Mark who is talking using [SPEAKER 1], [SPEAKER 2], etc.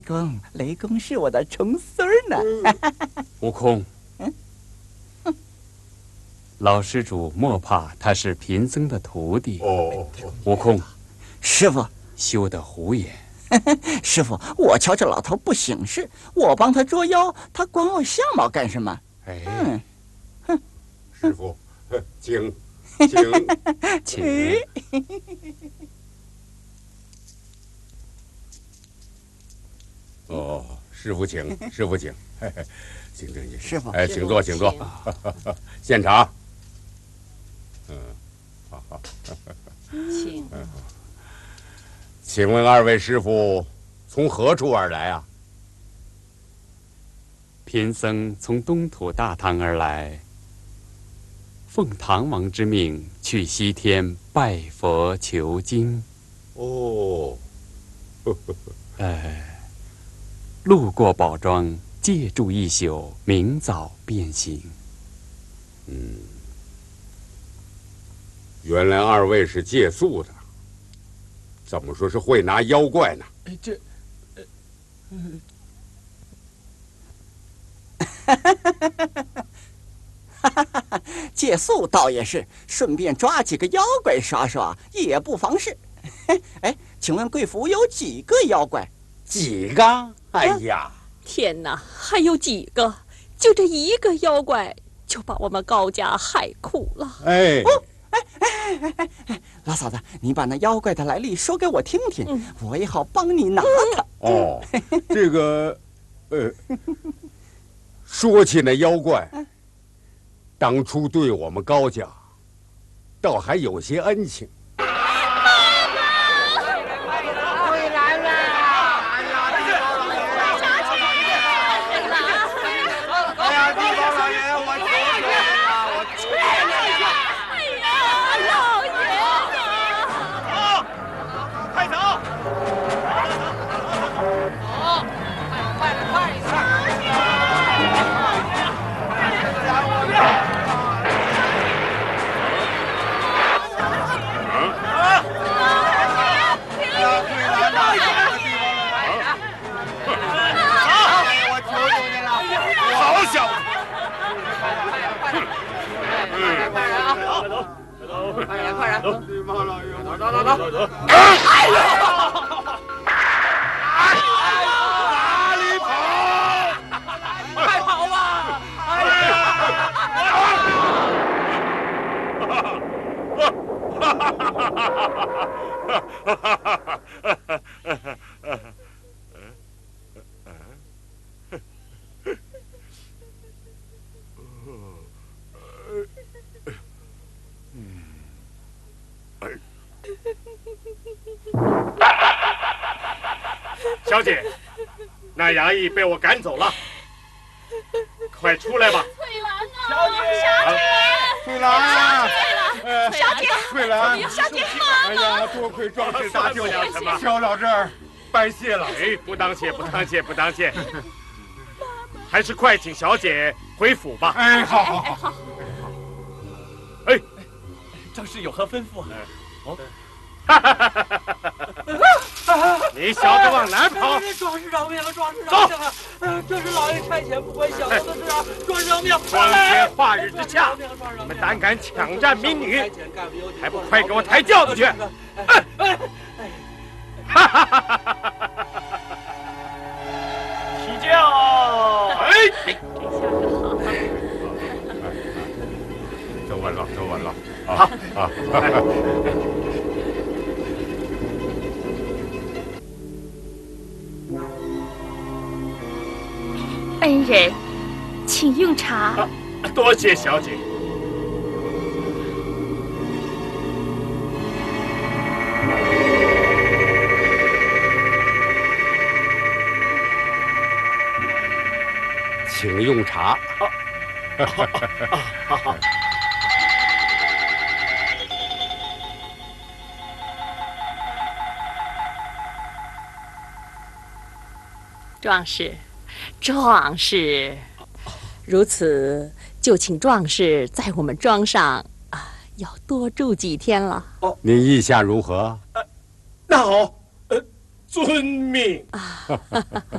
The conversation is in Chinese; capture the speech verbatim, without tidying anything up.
[SPEAKER 1] 公，雷公是我的重孙儿呢。
[SPEAKER 2] 悟空，嗯，老施主莫怕，他是贫僧的徒弟。
[SPEAKER 3] 哦，
[SPEAKER 2] 悟空，
[SPEAKER 1] 师傅，
[SPEAKER 2] 休得胡言。
[SPEAKER 1] 师傅，我瞧这老头不省事，我帮他捉妖，他管我相貌干什么？
[SPEAKER 2] 哎，
[SPEAKER 1] 嗯，
[SPEAKER 3] 哼，师傅，请，请，
[SPEAKER 2] 请。
[SPEAKER 3] 哦，师傅请，师傅请，请请请，
[SPEAKER 1] 师傅，
[SPEAKER 3] 哎，请坐，请坐，现场。嗯，好好，
[SPEAKER 4] 请。
[SPEAKER 3] 请问二位师傅从何处而来啊？
[SPEAKER 2] 贫僧从东土大唐而来，奉唐王之命去西天拜佛求经。
[SPEAKER 3] 哦，
[SPEAKER 2] 呃。路过宝庄，借住一宿，明早便行。
[SPEAKER 3] 嗯，原来二位是借宿的，怎么说是会拿妖怪呢？
[SPEAKER 5] 哎，这，
[SPEAKER 1] 呃，借宿倒也是，顺便抓几个妖怪耍耍也不妨事。哎，请问贵府有几个妖怪？
[SPEAKER 3] 几个？哎呀，
[SPEAKER 4] 天哪，还有几个？就这一个妖怪，就把我们高家害苦了。
[SPEAKER 3] 哎，
[SPEAKER 1] 哦，哎哎哎哎哎，老嫂子，你把那妖怪的来历说给我听听，嗯、我也好帮你拿他。
[SPEAKER 3] 哦，这个，呃，说起那妖怪，当初对我们高家，倒还有些恩情。
[SPEAKER 6] 哎呦！
[SPEAKER 3] 哪里跑？
[SPEAKER 6] 快跑吧！哎
[SPEAKER 7] 小姐，那衙役被我赶走了，快出来吧！
[SPEAKER 8] 翠兰啊，
[SPEAKER 3] 小姐，翠兰，
[SPEAKER 8] 小姐，
[SPEAKER 3] 翠兰，
[SPEAKER 8] 小姐，
[SPEAKER 3] 哎呀，多亏壮士搭救，
[SPEAKER 7] 什么
[SPEAKER 3] 小到这儿，拜谢了。
[SPEAKER 7] 哎，不当谢，不当谢，不当谢，还是快请小姐回府吧。
[SPEAKER 3] 哎，好好好好。
[SPEAKER 7] 哎，
[SPEAKER 5] 壮士有何吩咐？
[SPEAKER 7] 哦。你小子往哪跑！
[SPEAKER 5] 壮士饶命了，壮士饶命了！呃，这是老爷差遣不关小人的事啊！壮士饶命！
[SPEAKER 7] 光天化日之下，你们胆敢抢占民女，还不快给我抬轿子去！哎哎！哈哈哈哈哈！提轿！哎！
[SPEAKER 3] 走稳了，走稳了。
[SPEAKER 7] 好
[SPEAKER 3] 啊！
[SPEAKER 8] 恩人，请用茶。
[SPEAKER 7] 啊、多谢小姐。
[SPEAKER 3] 请用茶。
[SPEAKER 7] 啊啊好好。
[SPEAKER 4] 壮士。壮士，如此就请壮士在我们庄上啊，要多住几天了。
[SPEAKER 3] 哦，您意下如何？
[SPEAKER 7] 呃、那好，呃，遵命。
[SPEAKER 4] 啊